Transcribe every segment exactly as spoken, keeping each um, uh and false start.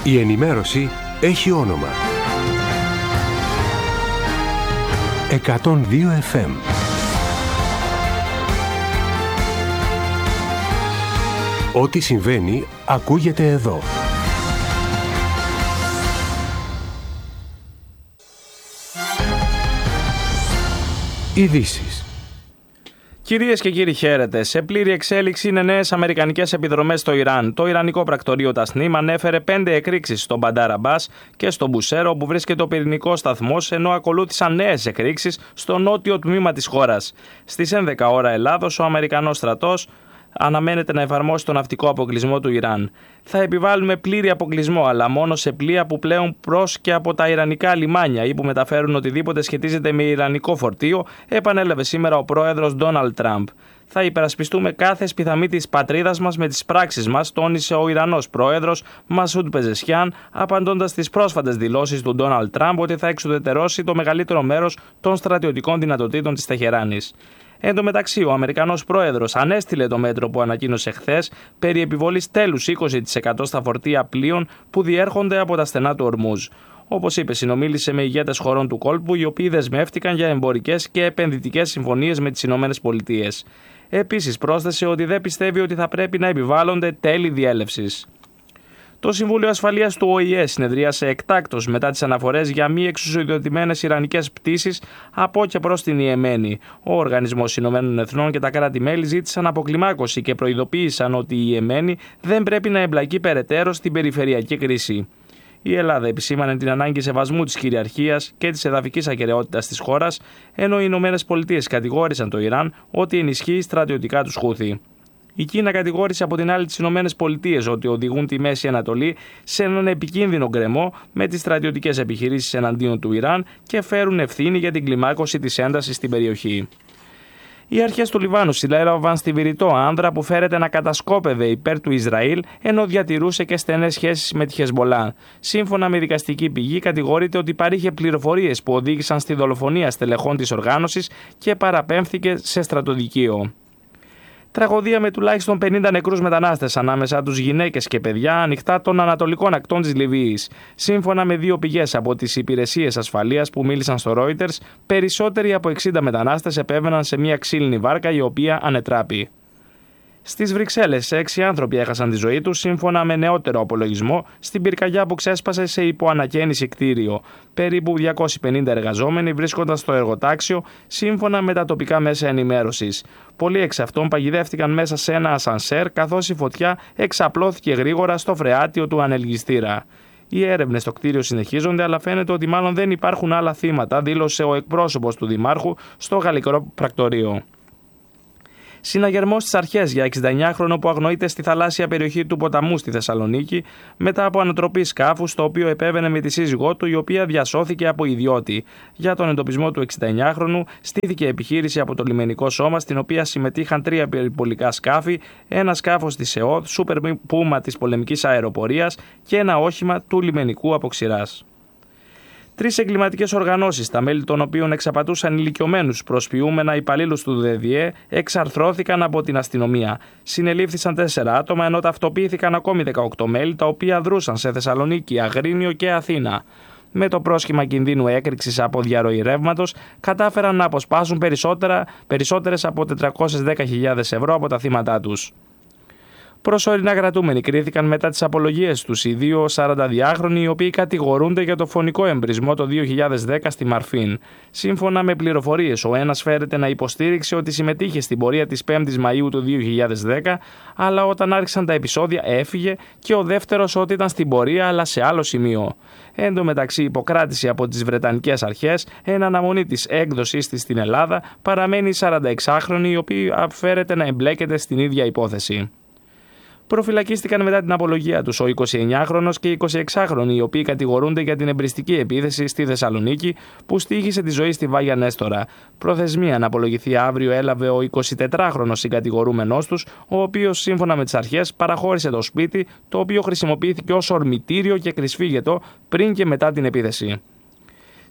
Η ενημέρωση έχει όνομα. εκατόν δύο εφ εμ. Ό,τι συμβαίνει ακούγεται εδώ. Ειδήσεις. Κυρίες και κύριοι, χαίρετε. Σε πλήρη εξέλιξη είναι νέες αμερικανικές επιδρομές στο Ιράν. Το Ιρανικό πρακτορείο Τασνίμ ανέφερε πέντε εκρήξεις στον Μπαντάρ Αμπάς και στο Μπουσέρο, όπου βρίσκεται ο πυρηνικός σταθμός, ενώ ακολούθησαν νέες εκρήξεις στο νότιο τμήμα της χώρας. Στις έντεκα ώρα Ελλάδος, ο Αμερικανός στρατός αναμένεται να εφαρμόσει τον ναυτικό αποκλεισμό του Ιράν. Θα επιβάλλουμε πλήρη αποκλεισμό, αλλά μόνο σε πλοία που πλέουν προς και από τα ιρανικά λιμάνια ή που μεταφέρουν οτιδήποτε σχετίζεται με ιρανικό φορτίο, επανέλαβε σήμερα ο πρόεδρος Ντόναλντ Τραμπ. Θα υπερασπιστούμε κάθε σπιθαμή της πατρίδας μας με τις πράξεις μας, τόνισε ο Ιρανός πρόεδρος Μασούντ Πεζεσχιάν, απαντώντας στις πρόσφατες δηλώσεις του Ντόναλντ Τραμπ ότι θα εξουδετερώσει το μεγαλύτερο μέρος των στρατιωτικών δυνατοτήτων της Τεχεράνης. Εν τω μεταξύ, ο Αμερικανός πρόεδρος ανέστειλε το μέτρο που ανακοίνωσε χθες περί επιβολής τέλους είκοσι τοις εκατό στα φορτία πλοίων που διέρχονται από τα στενά του Ορμούζ. Όπως είπε, συνομίλησε με ηγέτες χωρών του κόλπου, οι οποίοι δεσμεύτηκαν για εμπορικές και επενδυτικές συμφωνίες με τις Ηνωμένες Πολιτείες. Επίσης, πρόσθεσε ότι δεν πιστεύει ότι θα πρέπει να επιβάλλονται τέλη διέλευσης. Το Συμβούλιο Ασφαλείας του Ο Η Ε συνεδρίασε εκτάκτως μετά τις αναφορές για μη εξουσιοδοτημένες ιρανικές πτήσεις από και προς την Ιεμένη. Ο Οργανισμός Ηνωμένων Εθνών και τα κράτη-μέλη ζήτησαν αποκλιμάκωση και προειδοποίησαν ότι η Ιεμένη δεν πρέπει να εμπλακεί περαιτέρω στην περιφερειακή κρίση. Η Ελλάδα επισήμανε την ανάγκη σεβασμού της κυριαρχίας και της εδαφικής ακεραιότητας της χώρας, ενώ οι Ηνωμένες Πολιτείες κατηγόρησαν το Ιράν ότι ενισχύει στρατιωτικά τους Χούθι. Η Κίνα κατηγόρησε από την άλλη τις Ηνωμένες Πολιτείες ότι οδηγούν τη Μέση Ανατολή σε έναν επικίνδυνο γκρεμό με τις στρατιωτικές επιχειρήσεις εναντίον του Ιράν και φέρουν ευθύνη για την κλιμάκωση της έντασης στην περιοχή. Οι αρχές του Λιβάνου συλλάβαν στη Βηρητό άνδρα που φέρεται να κατασκόπευε υπέρ του Ισραήλ, ενώ διατηρούσε και στενές σχέσεις με τη Χεσμολά. Σύμφωνα με δικαστική πηγή, κατηγορείται ότι παρήχε πληροφορίες που οδήγησαν στη δολοφονία στελεχών της οργάνωσης και παραπέμφθηκε σε στρατοδικείο. Τραγωδία με τουλάχιστον πενήντα νεκρούς μετανάστες, ανάμεσα τους γυναίκες και παιδιά, ανοιχτά των ανατολικών ακτών της Λιβύης. Σύμφωνα με δύο πηγές από τις υπηρεσίες ασφαλείας που μίλησαν στο Reuters, περισσότεροι από εξήντα μετανάστες επέβαιναν σε μια ξύλινη βάρκα η οποία ανετράπη. Στις Βρυξέλλες, έξι άνθρωποι έχασαν τη ζωή τους, σύμφωνα με νεότερο απολογισμό, στην πυρκαγιά που ξέσπασε σε υποανακαίνιση κτίριο. Περίπου διακόσιοι πενήντα εργαζόμενοι βρίσκονταν στο εργοτάξιο, σύμφωνα με τα τοπικά μέσα ενημέρωσης. Πολλοί εξ αυτών παγιδεύτηκαν μέσα σε ένα ασανσέρ, καθώς η φωτιά εξαπλώθηκε γρήγορα στο φρεάτιο του ανελγιστήρα. Οι έρευνες στο κτίριο συνεχίζονται, αλλά φαίνεται ότι μάλλον δεν υπάρχουν άλλα θύματα, δήλωσε ο εκπρόσωπος του Δημάρχου στο γαλλικό πρακτορείο. Συναγερμός στις αρχές για εξηνταεννιάχρονο που αγνοείται στη θαλάσσια περιοχή του ποταμού στη Θεσσαλονίκη μετά από ανατροπή σκάφου στο οποίο επέβαινε με τη σύζυγό του, η οποία διασώθηκε από ιδιώτη. Για τον εντοπισμό του εξηνταεννιάχρονου στήθηκε επιχείρηση από το λιμενικό σώμα, στην οποία συμμετείχαν τρία περιπολικά σκάφη, ένα σκάφος της ΕΟΔ, Super Puma της πολεμικής αεροπορίας και ένα όχημα του λιμενικού αποξηράς. Τρεις εγκληματικές οργανώσεις, τα μέλη των οποίων εξαπατούσαν ηλικιωμένους προσποιούμενα υπαλλήλους του ΔΔΕ, εξαρθρώθηκαν από την αστυνομία. Συνελήφθησαν τέσσερα άτομα, ενώ ταυτοποιήθηκαν ακόμη δεκαοκτώ μέλη, τα οποία δρούσαν σε Θεσσαλονίκη, Αγρίνιο και Αθήνα. Με το πρόσχημα κινδύνου έκρηξης από διαρροή ρεύματος, κατάφεραν να αποσπάσουν περισσότερες από τετρακόσιες δέκα χιλιάδες ευρώ από τα θύματά τους. Προσωρινά κρατούμενοι κρίθηκαν μετά τις απολογίες τους οι δύο σαρανταδυάχρονοι, οι οποίοι κατηγορούνται για το φωνικό εμπρισμό το δύο χιλιάδες δέκα στη Μαρφίν. Σύμφωνα με πληροφορίες, ο ένας φέρεται να υποστήριξε ότι συμμετείχε στην πορεία της πέμπτης Μαΐου του δύο χιλιάδες δέκα, αλλά όταν άρχισαν τα επεισόδια έφυγε, και ο δεύτερος ότι ήταν στην πορεία αλλά σε άλλο σημείο. Εν τω μεταξύ, υποκράτηση από τις Βρετανικές αρχές, εν αναμονή της έκδοσης της στην Ελλάδα, παραμένει η σαρανταεξάχρονη, η οποία φέρεται να εμπλέκεται στην ίδια υπόθεση. Προφυλακίστηκαν μετά την απολογία τους ο εικοσιεννιάχρονος και η εικοσιεξάχρονη, οι οποίοι κατηγορούνται για την εμπριστική επίθεση στη Θεσσαλονίκη που στοίχησε τη ζωή στη Βάγια Νέστορα. Προθεσμία να απολογηθεί αύριο έλαβε ο εικοσιτετράχρονος συγκατηγορούμενός τους, ο οποίος σύμφωνα με τις αρχές παραχώρησε το σπίτι, το οποίο χρησιμοποιήθηκε ως ορμητήριο και κρυσφύγετο πριν και μετά την επίθεση.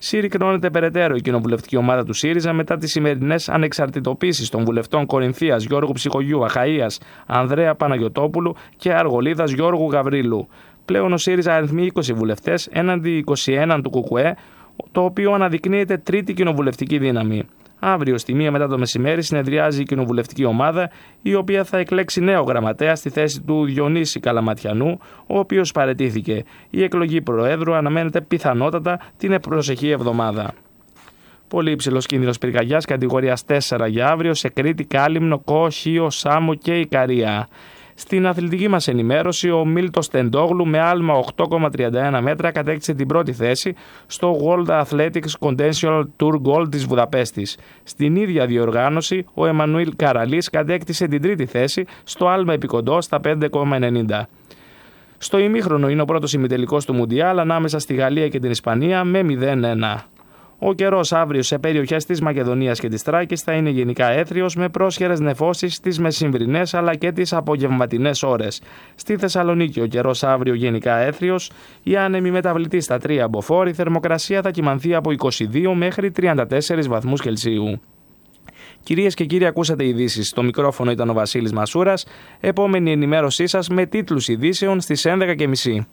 Συρρυκνώνεται περαιτέρω η κοινοβουλευτική ομάδα του ΣΥΡΙΖΑ μετά τις σημερινές ανεξαρτητοποίησεις των βουλευτών Κορινθίας Γιώργου Ψυχογιού, Αχαΐας Ανδρέα Παναγιωτόπουλου και Αργολίδας Γιώργου Γαβρίλου. Πλέον ο ΣΥΡΙΖΑ αριθμεί είκοσι βουλευτές έναντι είκοσι ένα του ΚΚΕ, το οποίο αναδεικνύεται τρίτη κοινοβουλευτική δύναμη. Αύριο στη μία μετά το μεσημέρι συνεδριάζει η κοινοβουλευτική ομάδα, η οποία θα εκλέξει νέο γραμματέα στη θέση του Διονύση Καλαματιανού, ο οποίος παραιτήθηκε. Η εκλογή Προέδρου αναμένεται πιθανότατα την προσεχή εβδομάδα. Πολύ υψηλός κίνδυνος πυρκαγιάς κατηγορίας τέσσερα για αύριο σε Κρήτη, Κάλυμνο, Κο, Χίο, Σάμο και Ικαρία. Στην αθλητική μας ενημέρωση, ο Μίλτος Τεντόγλου με άλμα οκτώ κόμμα τριάντα ένα μέτρα κατέκτησε την πρώτη θέση στο World Athletics Continental Tour Gold της Βουδαπέστης. Στην ίδια διοργάνωση, ο Εμμανουήλ Καραλής κατέκτησε την τρίτη θέση στο άλμα επικοντό στα πέντε κόμμα ενενήντα. Στο ημίχρονο είναι ο πρώτος ημιτελικός του Μουντιάλ ανάμεσα στη Γαλλία και την Ισπανία με μηδέν ένα. Ο καιρός αύριο σε περιοχές της Μακεδονίας και της Θράκης θα είναι γενικά έθριος με πρόσχερες νεφώσεις στις μεσημβρινές αλλά και τις απογευματινές ώρες. Στη Θεσσαλονίκη ο καιρός αύριο γενικά έθριος, η άνεμη μεταβλητή στα τρία μποφόρ, η θερμοκρασία θα κυμανθεί από είκοσι δύο μέχρι τριάντα τέσσερις βαθμούς Κελσίου. Κυρίες και κύριοι, ακούσατε ειδήσεις. Στο μικρόφωνο ήταν ο Βασίλης Μασούρας. Επόμενη ενημέρωσή σας με τίτλους ειδήσεων στις έντεκα και μισή.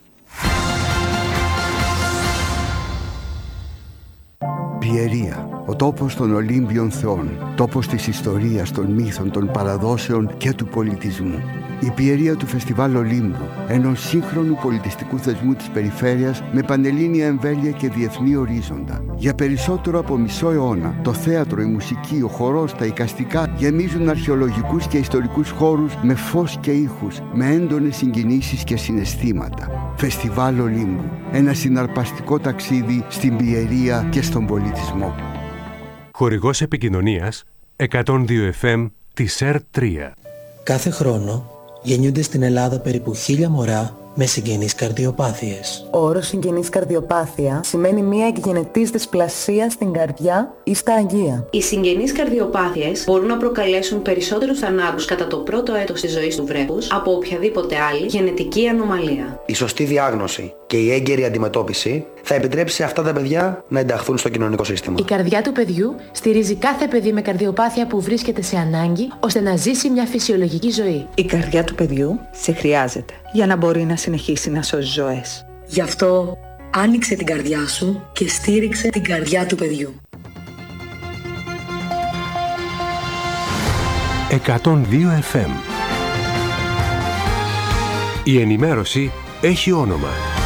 Πιερία, ο τόπος των Ολύμπιων θεών, τόπος της ιστορίας, των μύθων, των παραδόσεων και του πολιτισμού. Η Πιερία του Φεστιβάλ Ολύμπου, ενός σύγχρονου πολιτιστικού θεσμού της περιφέρειας με πανελλήνια εμβέλεια και διεθνή ορίζοντα. Για περισσότερο από μισό αιώνα, το θέατρο, η μουσική, ο χορός, τα εικαστικά γεμίζουν αρχαιολογικούς και ιστορικούς χώρους με φως και ήχους, με έντονες συγκινήσεις και συναισθήματα. Φεστιβάλ Ολύμπου, ένα συναρπαστικό ταξίδι στην Πιερία και στον πολιτισμό. Χορηγός επικοινωνίας εκατόν δύο εφ εμ της ΕΡ τρία. Κάθε χρόνο γεννιούνται στην Ελλάδα περίπου χίλια μωρά με συγγενείς καρδιοπάθειες. Ο όρος συγγενής καρδιοπάθεια σημαίνει μια εκγενετής δυσπλασία στην καρδιά ή στα αγγεία. Οι συγγενείς καρδιοπάθειες μπορούν να προκαλέσουν περισσότερους θανάτους κατά το πρώτο έτος της ζωής του βρέφους από οποιαδήποτε άλλη γενετική ανομαλία. Η σωστή διάγνωση και η έγκαιρη αντιμετώπιση θα επιτρέψει σε αυτά τα παιδιά να ενταχθούν στο κοινωνικό σύστημα. Η καρδιά του παιδιού στηρίζει κάθε παιδί με καρδιοπάθεια που βρίσκεται σε ανάγκη ώστε να ζήσει μια φυσιολογική ζωή. Η καρδιά του παιδιού σε χρειάζεται για να μπορεί να συνεχίσει να σώζει ζωές. Γι' αυτό άνοιξε την καρδιά σου και στήριξε την καρδιά του παιδιού. εκατόν δύο εφ εμ. Η ενημέρωση έχει όνομα.